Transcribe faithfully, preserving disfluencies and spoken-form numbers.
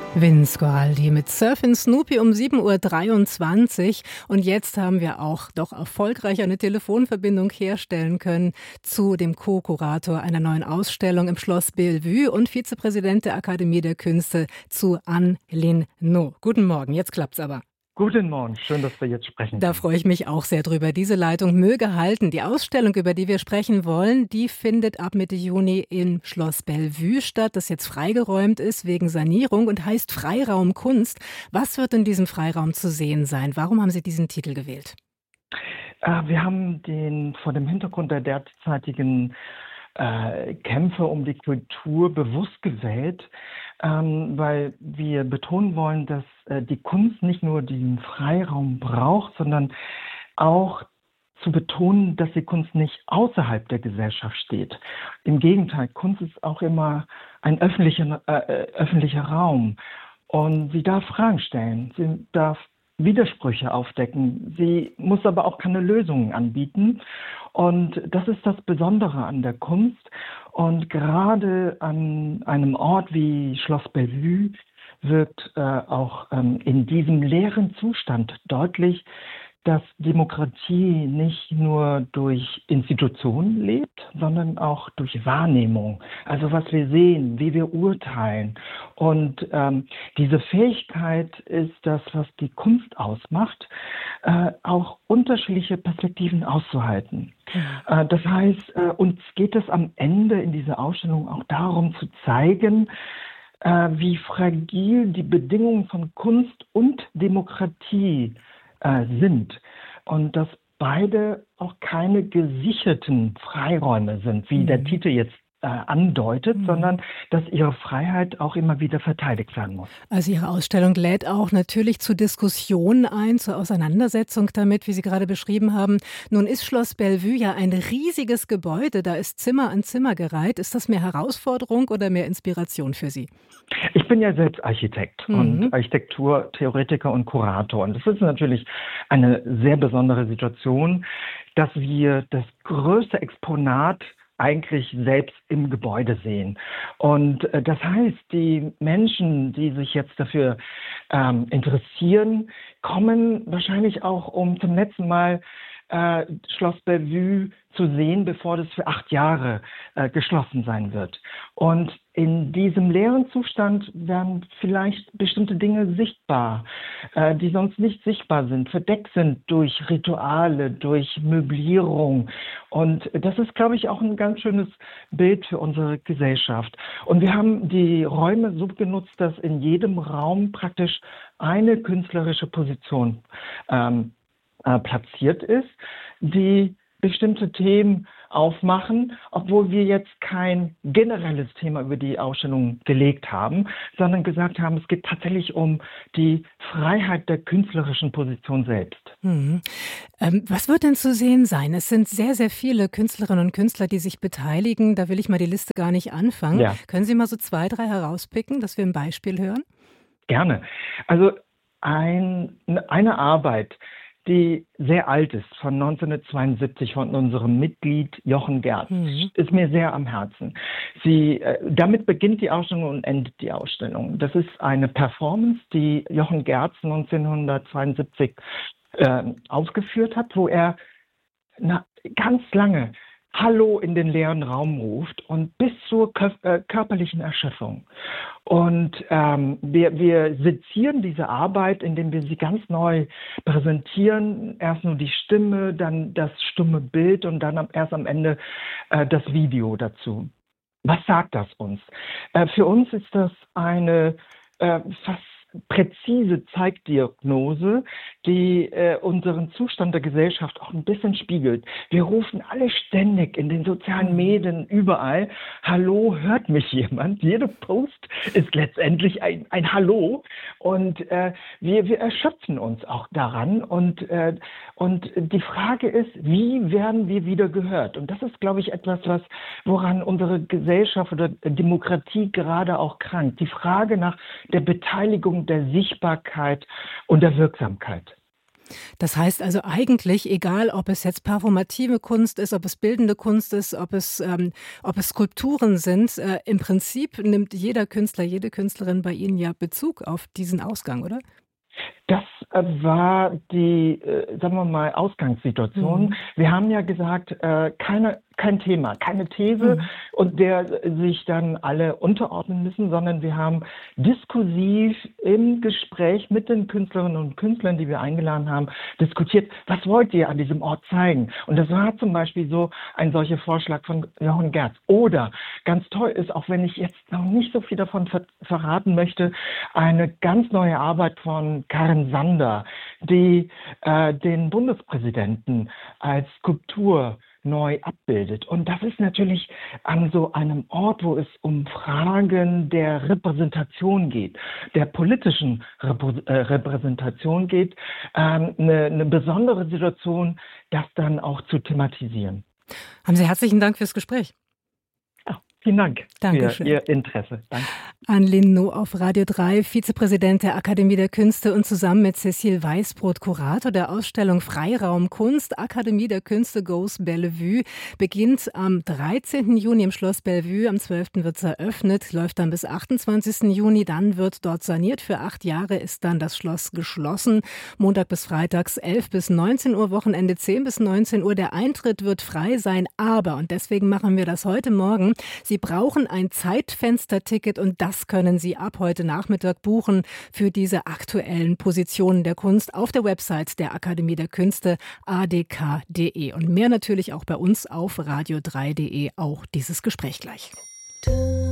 Vince Guaraldi mit Surfin' Snoopy um sieben Uhr dreiundzwanzig. Und jetzt haben wir auch doch erfolgreich eine Telefonverbindung herstellen können zu dem Co-Kurator einer neuen Ausstellung im Schloss Bellevue und Vizepräsident der Akademie der Künste, zu Anne Linnaud. Guten Morgen, jetzt klappt's aber. Guten Morgen, schön, dass wir jetzt sprechen. Da freue ich mich auch sehr drüber. Diese Leitung möge halten. Die Ausstellung, über die wir sprechen wollen, die findet ab Mitte Juni im Schloss Bellevue statt, das jetzt freigeräumt ist wegen Sanierung und heißt Freiraum Kunst. Was wird in diesem Freiraum zu sehen sein? Warum haben Sie diesen Titel gewählt? Wir haben den vor dem Hintergrund der derzeitigen äh, Kämpfe um die Kultur bewusst gewählt, ähm, weil wir betonen wollen, dass äh, die Kunst nicht nur diesen Freiraum braucht, sondern auch zu betonen, dass die Kunst nicht außerhalb der Gesellschaft steht. Im Gegenteil, Kunst ist auch immer ein öffentlicher, äh, öffentlicher Raum und sie darf Fragen stellen, sie darf Widersprüche aufdecken. Sie muss aber auch keine Lösungen anbieten. Und das ist das Besondere an der Kunst. Und gerade an einem Ort wie Schloss Bellevue wird äh, auch ähm, in diesem leeren Zustand deutlich, dass Demokratie nicht nur durch Institutionen lebt, sondern auch durch Wahrnehmung. Also was wir sehen, wie wir urteilen. Und ähm, diese Fähigkeit ist das, was die Kunst ausmacht, äh, auch unterschiedliche Perspektiven auszuhalten. Mhm. Äh, das heißt, äh, uns geht es am Ende in dieser Ausstellung auch darum zu zeigen, äh, wie fragil die Bedingungen von Kunst und Demokratie sind und dass beide auch keine gesicherten Freiräume sind, wie mhm. der Titel jetzt äh, andeutet, mhm. sondern dass ihre Freiheit auch immer wieder verteidigt werden muss. Also Ihre Ausstellung lädt auch natürlich zu Diskussionen ein, zur Auseinandersetzung damit, wie Sie gerade beschrieben haben. Nun ist Schloss Bellevue ja ein riesiges Gebäude, da ist Zimmer an Zimmer gereiht. Ist das mehr Herausforderung oder mehr Inspiration für Sie? Ich bin ja selbst Architekt mhm. und Architekturtheoretiker und Kurator. Und das ist natürlich eine sehr besondere Situation, dass wir das größte Exponat eigentlich selbst im Gebäude sehen. Und äh, das heißt, die Menschen, die sich jetzt dafür ähm, interessieren, kommen wahrscheinlich auch, um zum letzten Mal äh, Schloss Bellevue zu sehen, bevor das für acht Jahre äh, geschlossen sein wird. Und in diesem leeren Zustand werden vielleicht bestimmte Dinge sichtbar, äh, die sonst nicht sichtbar sind, verdeckt sind durch Rituale, durch Möblierung. Und das ist, glaube ich, auch ein ganz schönes Bild für unsere Gesellschaft. Und wir haben die Räume so genutzt, dass in jedem Raum praktisch eine künstlerische Position ähm, äh, platziert ist, die bestimmte Themen aufmachen, obwohl wir jetzt kein generelles Thema über die Ausstellung gelegt haben, sondern gesagt haben, es geht tatsächlich um die Freiheit der künstlerischen Position selbst. Mhm. Ähm, was wird denn zu sehen sein? Es sind sehr, sehr viele Künstlerinnen und Künstler, die sich beteiligen. Da will ich mal die Liste gar nicht anfangen. Ja. Können Sie mal so zwei, drei herauspicken, dass wir ein Beispiel hören? Gerne. Also ein, eine Arbeit, die sehr alt ist, von neunzehnhundertzweiundsiebzig, von unserem Mitglied Jochen Gerz, mhm. ist mir sehr am Herzen. Sie, äh, damit beginnt die Ausstellung und endet die Ausstellung. Das ist eine Performance, die Jochen Gerz neunzehnhundertzweiundsiebzig äh, aufgeführt hat, wo er na, ganz lange Hallo in den leeren Raum ruft und bis zur kö- äh, körperlichen Erschöpfung. Und ähm, wir, wir sezieren diese Arbeit, indem wir sie ganz neu präsentieren. Erst nur die Stimme, dann das stumme Bild und dann am, erst am Ende äh, das Video dazu. Was sagt das uns? Äh, für uns ist das eine äh, fast präzise Zeitdiagnose, die äh, unseren Zustand der Gesellschaft auch ein bisschen spiegelt. Wir rufen alle ständig in den sozialen Medien überall, Hallo, hört mich jemand? Jeder Post ist letztendlich ein, ein Hallo und äh, wir, wir erschöpfen uns auch daran und, äh, und die Frage ist, wie werden wir wieder gehört? Und das ist, glaube ich, etwas, was woran unsere Gesellschaft oder Demokratie gerade auch krankt. Die Frage nach der Beteiligung, der Sichtbarkeit und der Wirksamkeit. Das heißt also eigentlich, egal ob es jetzt performative Kunst ist, ob es bildende Kunst ist, ob es, ähm, ob es Skulpturen sind, äh, im Prinzip nimmt jeder Künstler, jede Künstlerin bei Ihnen ja Bezug auf diesen Ausgang, oder? Das äh, war die, äh, sagen wir mal, Ausgangssituation. Mhm. Wir haben ja gesagt, äh, keine, kein Thema, keine These Mhm. und der sich dann alle unterordnen müssen, sondern wir haben diskursiv im Gespräch mit den Künstlerinnen und Künstlern, die wir eingeladen haben, diskutiert, was wollt ihr an diesem Ort zeigen? Und das war zum Beispiel so ein solcher Vorschlag von Jochen Gerz. Oder ganz toll ist, auch wenn ich jetzt noch nicht so viel davon ver verraten möchte, eine ganz neue Arbeit von Karen Sander, die äh, den Bundespräsidenten als Skulptur neu abbildet. Und das ist natürlich an so einem Ort, wo es um Fragen der Repräsentation geht, der politischen Reprä äh, Repräsentation geht, ähm, eine, eine besondere Situation, das dann auch zu thematisieren. Haben Sie herzlichen Dank fürs Gespräch. Ja, vielen Dank Dankeschön. für Ihr Interesse. Danke. An Lin No auf Radio drei, Vizepräsident der Akademie der Künste und zusammen mit Cécile Weißbrot, Kurator der Ausstellung Freiraum Kunst, Akademie der Künste Goes Bellevue, beginnt am dreizehnten Juni im Schloss Bellevue, am zwölften wird es eröffnet, läuft dann bis achtundzwanzigsten Juni, dann wird dort saniert. Für acht Jahre ist dann das Schloss geschlossen, Montag bis Freitags elf bis neunzehn Uhr, Wochenende zehn bis neunzehn Uhr. Der Eintritt wird frei sein, aber, und deswegen machen wir das heute Morgen, Sie brauchen ein Zeitfensterticket und das Das können Sie ab heute Nachmittag buchen für diese aktuellen Positionen der Kunst auf der Website der Akademie der Künste a d k punkt d e. Und mehr natürlich auch bei uns auf radio drei punkt d e, auch dieses Gespräch gleich.